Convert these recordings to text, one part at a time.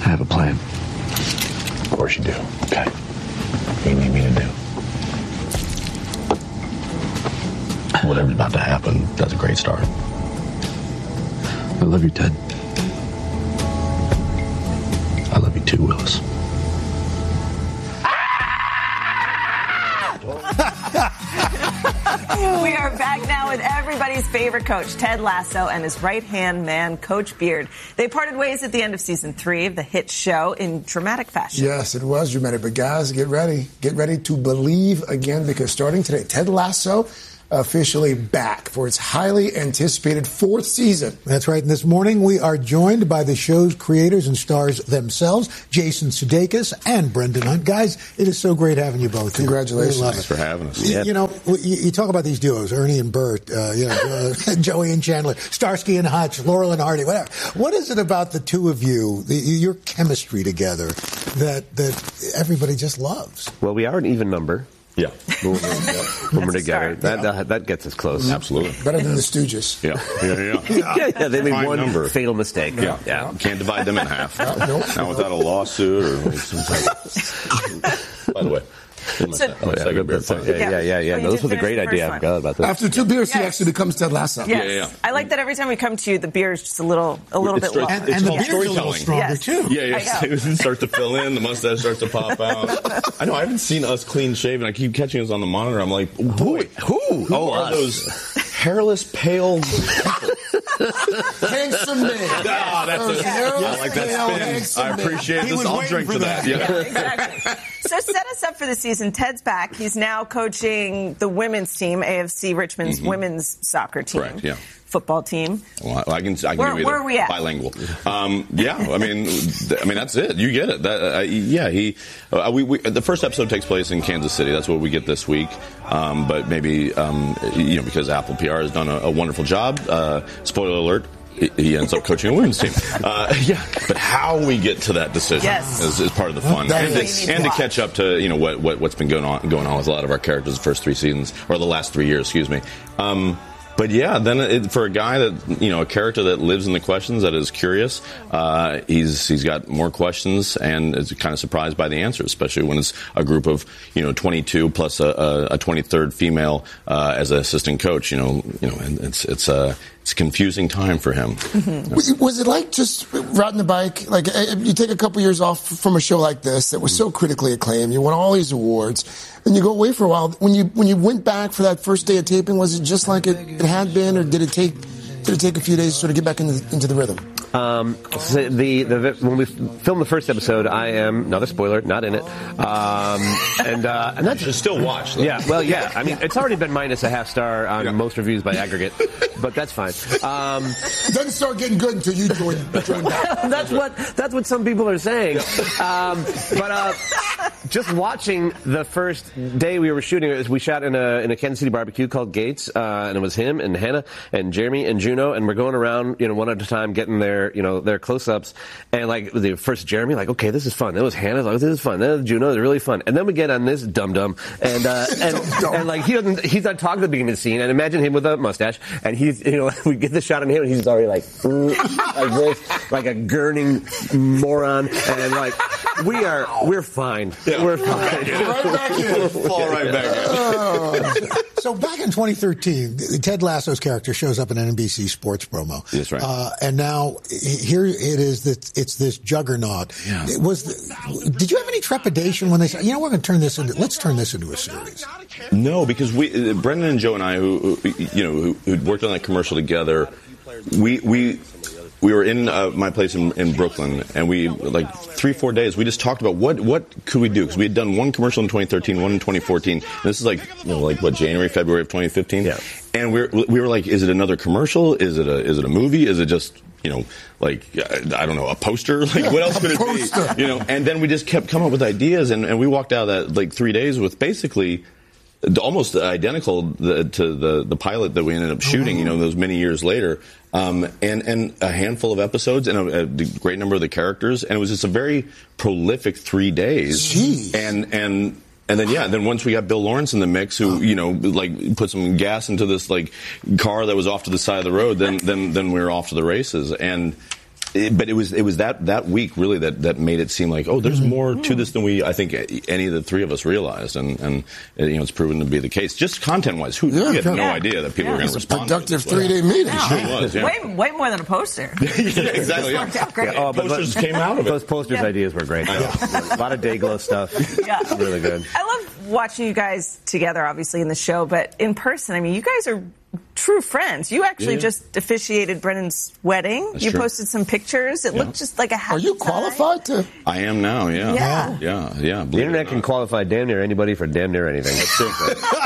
I have a plan. Of course you do. Okay. What do you need me to do? Whatever's about to happen, that's a great start. I love you, Ted. I love you too, Willis. We are back now with everybody's favorite coach, Ted Lasso, and his right-hand man, Coach Beard. They parted ways at the end of season 3 of the hit show in dramatic fashion. Yes, it was dramatic. But guys, get ready. Get ready to believe again, because starting today, Ted Lasso officially back for its highly anticipated 4th season. That's right. And this morning we are joined by the show's creators and stars themselves, Jason Sudeikis and Brendan Hunt. Guys, it is so great having you both. Congratulations. Thanks for having us. You know, you talk about these duos, Ernie and Bert, Joey and Chandler, Starsky and Hutch, Laurel and Hardy, whatever. What is it about the two of you, your chemistry together, that everybody just loves? Well, we are an even number. Yeah. When we're together. That gets us close. Absolutely. Better than the Stooges. Yeah, they made Fine one number. fatal mistake. Yeah. Can't divide them in half. Not without a lawsuit or By the way. Yeah. No, this was a great idea. I forgot about that. After 2 beers, he actually becomes Ted Lasso. Yes. Yeah. I like that every time we come to you, the beer is just a little bit low. And the beer's a little stronger, too. Yeah. It starts to fill in. The mustache starts to pop out. I know. I haven't seen us clean shaven. I keep catching us on the monitor. I'm like, boy, who are those hairless, pale people? Handsome man. That's it. I like that spin. I appreciate this. I'll drink to that. Yeah. Exactly. So set us up for the season. Ted's back. He's now coaching the women's team, AFC Richmond's women's soccer team. Correct, yeah. Football team. Well, I can Where give you are we at? bilingual. I mean, that's it. You get it. The first episode takes place in Kansas City. That's what we get this week. But maybe, because Apple PR has done a wonderful job. Spoiler alert. He ends up coaching a women's team. But how we get to that decision is part of the fun, and to catch up to what's been going on with a lot of our characters the first 3 seasons, or the last 3 years, excuse me. But then for a guy that, a character that lives in the questions, that is curious, he's got more questions and is kind of surprised by the answers, especially when it's a group of, 22 plus a 23rd female, as an assistant coach, and it's a confusing time for him. Mm-hmm. Was it like just riding the bike? Like, you take a couple years off from a show like this that was so critically acclaimed, you won all these awards, and you go away for a while. When you went back for that first day of taping, was it just like it had been, or did it take a few days to sort of get back into the rhythm? When we filmed the first episode, I am, another spoiler, not in it. And that's just still watch. Though. Yeah, well, yeah. I mean, it's already been minus a half star on most reviews by aggregate, but that's fine. It doesn't start getting good until you join back. That's what some people are saying. But just watching the first day we were shooting, we shot in a Kansas City barbecue called Gates, and it was him and Hannah and Jeremy and Juno, and we're going around, one at a time, getting their close-ups, and like the first Jeremy, like, okay, this is fun. Then it was Hannah, like, this is fun. Then it was Juno, it's really fun. And then we get on this dum-dum, and like he's not talking at the beginning of the scene, and imagine him with a mustache, and he's, we get the shot on him, and he's already like this, like a gurning moron, and like, we're fine. Yeah. We're fine. Right back in. Fall right back in. So back in 2013, Ted Lasso's character shows up in an NBC Sports promo. That's right. And now here it is that it's this juggernaut. Yeah. Did you have any trepidation when they said, we're going to let's turn this into a series? No, because Brendan and Joe and I, who worked on that commercial together, we were in my place in Brooklyn, and we, like 3-4 days, we just talked about what could we do, because we had done one commercial in 2013, one in 2014, and this is January, February of 2015, and we were like, is it another commercial? Is it a movie? Is it just I don't know, a poster? Like, what else could it be? And then we just kept coming up with ideas, and we walked out of that 3 days with basically almost identical to the pilot that we ended up shooting, those many years later, and a handful of episodes and a great number of the characters, and it was just a very prolific 3 days. Jeez. And then once we got Bill Lawrence in the mix, who put some gas into this car that was off to the side of the road, then we were off to the races. And But it was that week really that made it seem like, oh, there's more to this than I think any of the three of us realized, and it's proven to be the case. Just content wise, we had no idea that people were going to respond. Productive 3-day meeting. Sure was. Yeah. Way more than a poster. Exactly. Worked out great. Posters came out of it. Those posters ideas were great. A lot of Dayglow stuff. Yeah. Really good. I love watching you guys together, obviously, in the show, but in person, I mean, you guys are true friends. You actually just officiated Brennan's wedding. That's you true. posted some pictures. It looked just like a happy Are you time. qualified to? I am now, yeah. The internet can qualify damn near anybody for damn near anything. That's true.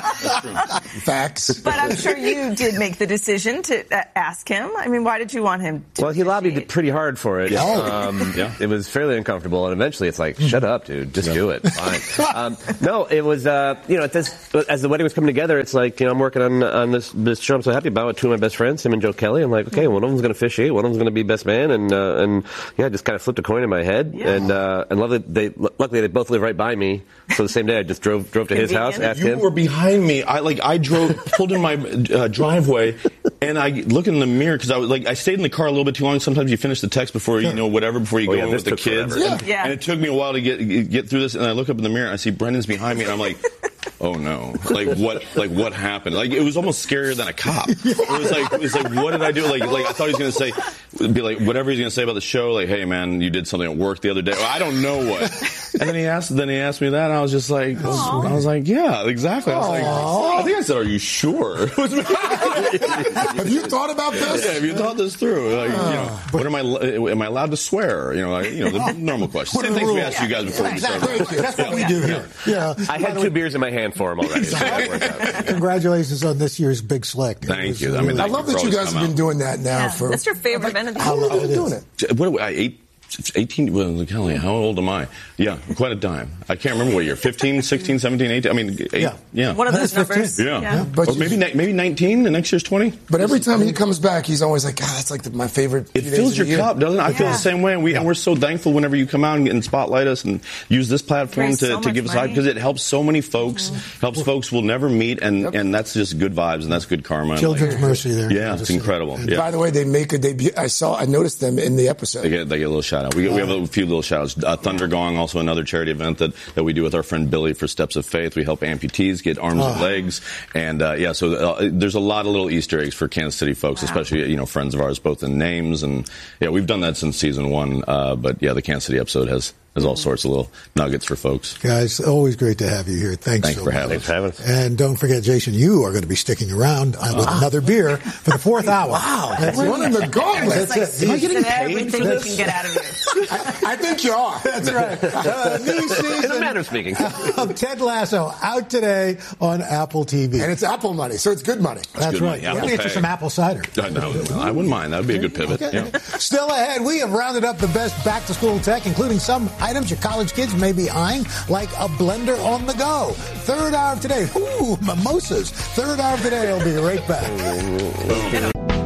Facts. But I'm sure you did make the decision to ask him. I mean, why did you want him to Well, he lobbied pretty hard for it. It was fairly uncomfortable, and eventually it's like, shut up, dude. Just do it. Fine. No, it was, as the wedding was coming together, it's like, I'm working on this show I'm so happy about with two of my best friends, him and Joe Kelly. I'm like, okay, one of them's going to officiate, one of them's going to be best man, and just kind of flipped a coin in my head. Yeah. And luckily they both live right by me. So the same day I just drove to his house, asked him. You were behind me. I pulled in my driveway, and I look in the mirror because I stayed in the car a little bit too long. Sometimes you finish the text before you go in with the kids. And it took me a while to get through this. And I look up in the mirror and I see Brendan's behind me, and I'm like, oh no! What happened? It was almost scarier than a cop. It was like what did I do? I thought he was going to be like whatever he's going to say about the show. Like, hey man, you did something at work the other day. I don't know what. And then he asked me that, and I was just like, yeah, exactly. I was like, I think I said, are you sure? Have you thought about this? Yeah, have you thought this through? What am I allowed to swear? The normal questions. Same things we asked you guys before we started. That's what we do here. Yeah. I had 2 beers in my hand for him already. Exactly. So Congratulations on this year's Big Slick. Thank you. I love that you guys have been doing that now for. That's your favorite event of the How long have you been doing it? What 18, well, Kelly, how old am I? Yeah, quite a dime. I can't remember what year. 15, 16, 17, 18. I mean, 8. Yeah. One of those numbers. Yeah. But or maybe 19, the next year's 20. But every time he comes back, he's always like, God, that's like my favorite. It fills your cup, doesn't it? I feel the same way. And we're so thankful whenever you come out and spotlight us and use this platform to give us hype, because it helps so many folks, helps folks we'll never meet, and that's just good vibes, and that's good karma. Children's Mercy there. Yeah, it's incredible. Yeah. By the way, they make a debut. I noticed them in the episode. They get a little shout out. We have a few little shout outs. Thunder Gong, also another charity event that we do with our friend Billy for Steps of Faith. We help amputees get arms and legs. And so there's a lot of little Easter eggs for Kansas City folks, especially friends of ours, both in names. And we've done that since season 1. But the Kansas City episode has all sorts of little nuggets for folks. Guys, always great to have you here. Thanks for having us. And don't forget, Jason, you are going to to be sticking around with another beer for the 4th hour. Wow. That's running the gauntlet. That's it. Am I getting paid for this? You can get out of here. I think you are. That's right. New season. In a manner of speaking. Of Ted Lasso out today on Apple TV. And it's Apple money, so it's good money. That's right. Money. We'll get you some apple cider. I wouldn't mind. That would be a good pivot. Okay. Yeah. Still ahead, we have rounded up the best back-to-school tech, including some items your college kids may be eyeing, like a blender on the go. Third hour of today. Ooh, mimosas. Third hour of today. I'll be right back.